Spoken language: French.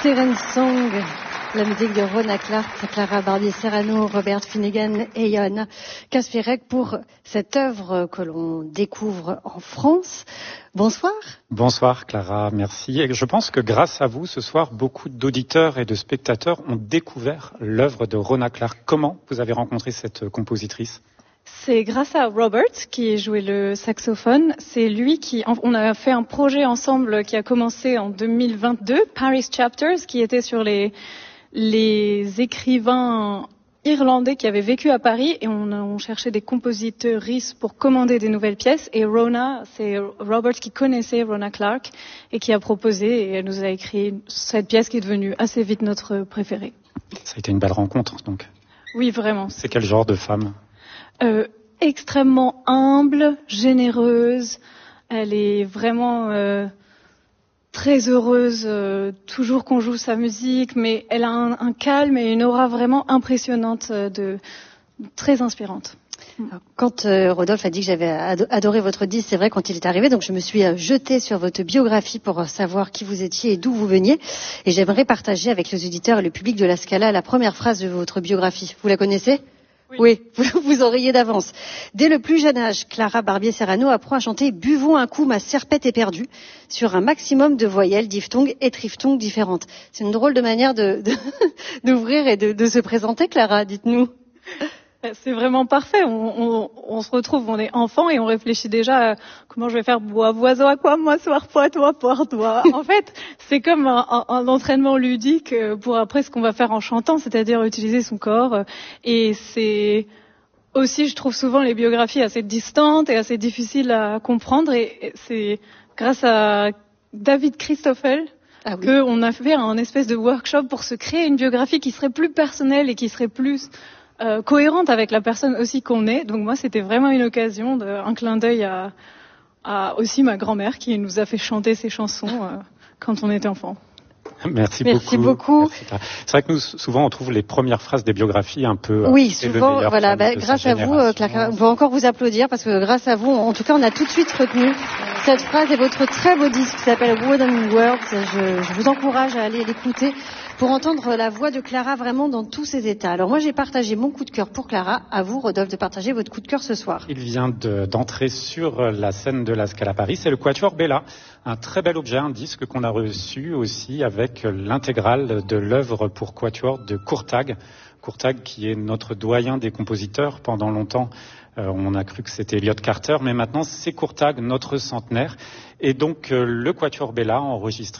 Siren Song, la musique de Rona Clark, Clara Barbier-Serrano, Robert Finnegan et Johanna Kaspierek pour cette œuvre que l'on découvre en France. Bonsoir. Bonsoir Clara, merci. Et je pense que grâce à vous, ce soir, beaucoup d'auditeurs et de spectateurs ont découvert l'œuvre de Rona Clark. Comment vous avez rencontré cette compositrice ? C'est grâce à Robert qui jouait le saxophone. C'est lui on a fait un projet ensemble qui a commencé en 2022, Paris Chapters, qui était sur les écrivains irlandais qui avaient vécu à Paris, et on cherchait des compositeuristes pour commander des nouvelles pièces. Et Rona, c'est Robert qui connaissait Rona Clark et qui a proposé, et elle nous a écrit cette pièce qui est devenue assez vite notre préférée. Ça a été une belle rencontre, donc. Oui, vraiment. C'est quel genre de femme ? Extrêmement humble, généreuse. Elle est vraiment très heureuse, toujours qu'on joue sa musique, mais elle a un calme et une aura vraiment impressionnante, très inspirante. Quand Rodolphe a dit que j'avais adoré votre disque, c'est vrai quand il est arrivé, donc je me suis jetée sur votre biographie pour savoir qui vous étiez et d'où vous veniez. Et j'aimerais partager avec les auditeurs et le public de la Scala la première phrase de votre biographie. Vous la connaissez ? Oui, vous en riez d'avance. Dès le plus jeune âge, Clara Barbier-Serrano apprend à chanter « Buvons un coup, ma serpette est perdue » sur un maximum de voyelles, diphtongues et triphtongues différentes. C'est une drôle de manière d'ouvrir et de se présenter, Clara, dites-nous. C'est vraiment parfait. On se retrouve, on est enfant et on réfléchit déjà à comment je vais faire bois, oiseau à quoi, moi, soir, poids, toi, porte, toi. En fait, c'est comme un entraînement ludique pour après ce qu'on va faire en chantant, c'est-à-dire utiliser son corps. Et c'est aussi, je trouve souvent les biographies assez distantes et assez difficiles à comprendre. Et c'est grâce à David Christoffel qu'on a fait un espèce de workshop pour se créer une biographie qui serait plus personnelle et qui serait plus cohérente avec la personne aussi qu'on est. Donc moi, c'était vraiment une occasion, un clin d'œil à aussi ma grand-mère qui nous a fait chanter ses chansons quand on était enfant. Merci beaucoup. C'est vrai que nous, souvent, on trouve les premières phrases des biographies un peu... Oui, souvent, voilà. Grâce à vous, Clara, on peut encore vous applaudir parce que grâce à vous, en tout cas, on a tout de suite retenu cette phrase et votre très beau disque qui s'appelle Wooden Words. Je vous encourage à aller l'écouter pour entendre la voix de Clara vraiment dans tous ses états. Alors moi, j'ai partagé mon coup de cœur pour Clara. À vous, Rodolphe, de partager votre coup de cœur ce soir. Il vient d'entrer sur la scène de la Scala Paris. C'est le Quatuor Bella, un très bel objet, un disque qu'on a reçu aussi avec l'intégrale de l'œuvre pour Quatuor de Courtag. Courtag qui est notre doyen des compositeurs. Pendant longtemps, on a cru que c'était Elliott Carter, mais maintenant c'est Courtag, notre centenaire. Et donc le Quatuor Bella enregistré